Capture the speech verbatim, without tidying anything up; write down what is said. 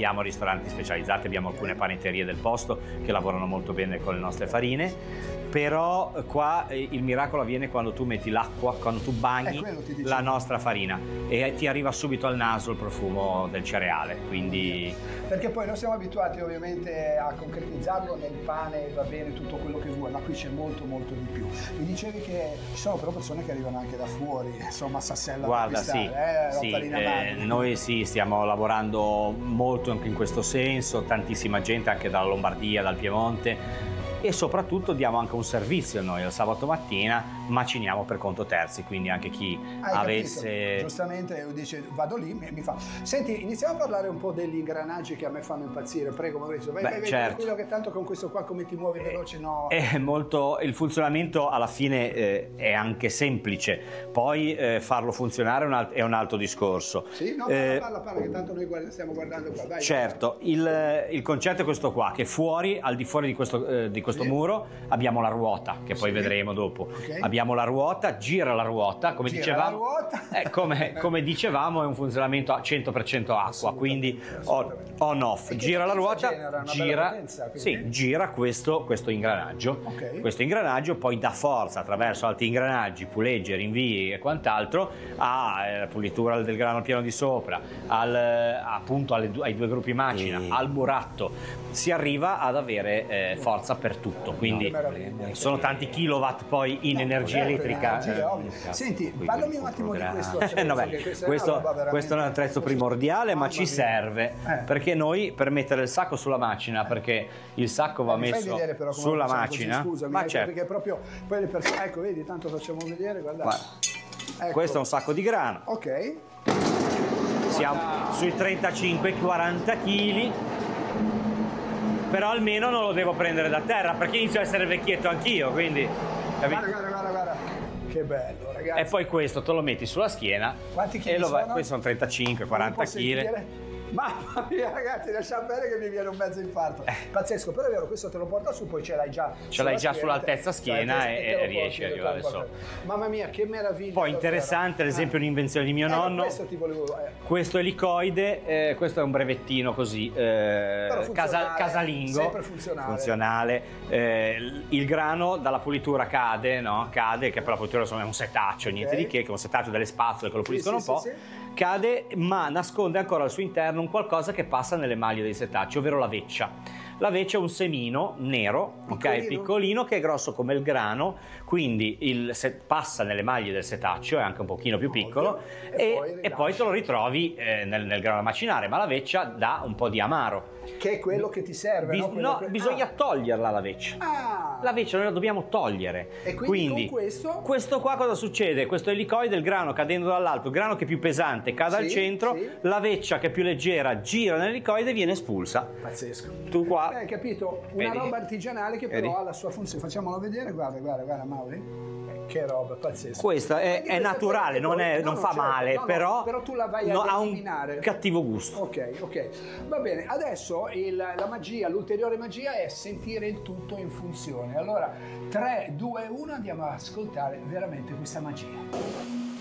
abbiamo ristoranti specializzati, abbiamo alcune panetterie del posto che lavorano molto bene con le nostre farine. Però qua il miracolo avviene quando tu metti l'acqua, quando tu bagni la nostra farina e ti arriva subito al naso il profumo del cereale, quindi... Perché poi noi siamo abituati ovviamente a concretizzarlo nel pane, va bene tutto quello che vuoi, ma qui c'è molto molto di più. Mi dicevi che ci sono però persone che arrivano anche da fuori, insomma Sassella. Guarda, sì, eh, sì eh, noi sì, stiamo lavorando molto anche in questo senso, tantissima gente anche dalla Lombardia, dal Piemonte. E soprattutto diamo anche un servizio noi, il sabato mattina maciniamo per conto terzi, quindi anche chi Hai avesse... Capito. Giustamente dice vado lì, mi, mi fa... Senti, iniziamo a parlare un po' degli ingranaggi che a me fanno impazzire, prego Maurizio, vai, Beh, vai, vai, certo. Quello che tanto con questo qua come ti muovi veloce, no? È molto... Il funzionamento alla fine eh, è anche semplice, poi eh, farlo funzionare è un, alt- è un altro discorso. Sì, no, parla, eh, parla, parla, che tanto noi guarda, stiamo guardando qua, vai. Certo, vai. Il, il concetto è questo qua, che fuori, al di fuori di questo, eh, di questo questo muro abbiamo la ruota che poi sì. vedremo dopo. Okay. Abbiamo la ruota, gira la ruota, come gira dicevamo. La ruota. Eh, come, come dicevamo è un funzionamento a cento per cento acqua, quindi on, on off. E gira la ruota, genera, gira, potenza, sì, gira questo, questo ingranaggio. Okay. Questo ingranaggio poi dà forza attraverso altri ingranaggi, pulegge, rinvii e quant'altro alla eh, pulitura del grano al piano di sopra, al, appunto alle, ai due gruppi macina, e... al muratto. Si arriva ad avere eh, forza per tutto, quindi no, sono tanti kilowatt poi in no, energia certo, elettrica. Energia, eh, Senti, parlami un attimo di questo attrezzo, no, beh, questo, questo è un attrezzo primordiale, ma ci serve eh. perché noi per mettere il sacco sulla macina, perché il sacco va eh, messo sulla macina, così, scusami, ma eh, certo. perché proprio poi le persone, ecco vedi, tanto facciamo vedere, guarda. guarda. Ecco. Questo è un sacco di grano. Ok. Siamo guarda. sui trentacinque quaranta chili. Però almeno non lo devo prendere da terra perché inizio a essere vecchietto anch'io, quindi guarda, guarda, guarda, guarda, che bello ragazzi. E poi questo te lo metti sulla schiena. Quanti chili e lo sono? Questi sono trentacinque quaranta chili. Mamma mia ragazzi, lasciamo bene che mi viene un mezzo infarto. Eh. Pazzesco, però è vero, questo te lo porta su, poi ce l'hai già ce l'hai già sull'altezza schiena cioè, e, e riesci ad arrivare sopra. Mamma mia, che meraviglia. Poi interessante, ad esempio, un'invenzione di mio eh, nonno. Questo ti volevo eh. Questo elicoide, eh, questo è un brevettino così eh, casa, casalingo, sempre funzionale. funzionale. Eh, il grano dalla pulitura cade, no? Cade, che per la pulitura insomma, è un setaccio, okay. niente di che, che è un setaccio delle spazzole che lo puliscono sì, un sì, po'. Sì, sì. Cade, ma nasconde ancora al suo interno un qualcosa che passa nelle maglie dei setacci, ovvero la veccia. La veccia è un semino nero, piccolino. ok, piccolino, che è grosso come il grano, quindi il se- passa nelle maglie del setaccio, è anche un pochino più piccolo, e, e, poi, e poi te lo ritrovi eh, nel, nel grano da macinare, ma la veccia dà un po' di amaro. Che è quello che ti serve, Bis- no? no che... bisogna ah. toglierla la veccia. Ah. La veccia noi la dobbiamo togliere. E quindi, quindi con questo? Questo qua cosa succede? Questo elicoide, il grano cadendo dall'alto, il grano che è più pesante cade sì, al centro, sì. la veccia che è più leggera gira nell'elicoide e viene espulsa. Pazzesco. Tu qua... Beh, hai capito? Una Vedi? roba artigianale che però Vedi? ha la sua funzione. Facciamolo vedere, guarda, guarda, guarda Mauri. Che roba, pazzesco. Questa è, è naturale, non, è, no, non no, fa certo, male, no, no, però, però tu la vai no, a ha eliminare. un cattivo gusto. Ok, ok. Va bene, adesso il, la magia, l'ulteriore magia è sentire il tutto in funzione. Allora, tre, due, uno, andiamo ad ascoltare veramente questa magia.